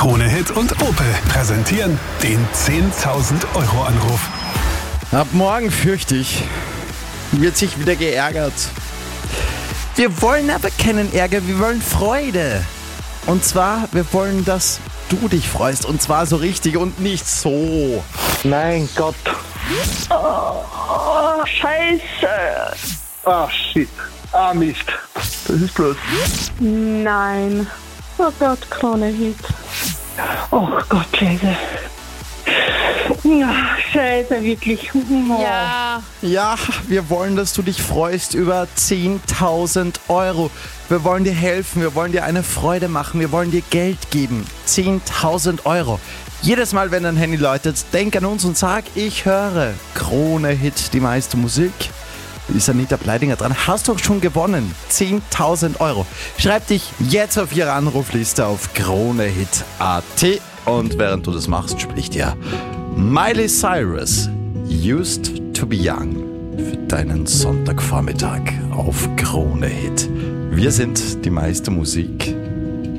Krone Hit und Opel präsentieren den 10.000 Euro Anruf. Ab morgen, fürchte ich, wird sich wieder geärgert. Wir wollen aber keinen Ärger, wir wollen Freude. Und zwar, wir wollen, dass du dich freust. Und zwar so richtig und nicht so. Mein Gott. Oh, Scheiße. Ah, shit. Ah, Mist. Das ist blöd. Nein. Oh Gott, Krone Hit. Oh Gott, Scheiße. Ja, Scheiße, wirklich. Oh. Ja, wir wollen, dass du dich freust über 10.000 Euro. Wir wollen dir helfen, wir wollen dir eine Freude machen, wir wollen dir Geld geben. 10.000 Euro. Jedes Mal, wenn dein Handy läutet, denk an uns und sag, ich höre Krone Hit, die meiste Musik. Ist Anita Pleidinger dran. Hast du schon gewonnen? 10.000 Euro. Schreib dich jetzt auf ihre Anrufliste auf kronehit.at. Und während du das machst, spricht dir Miley Cyrus, Used to be Young, für deinen Sonntagvormittag auf Krone Hit. Wir sind die meiste Musik.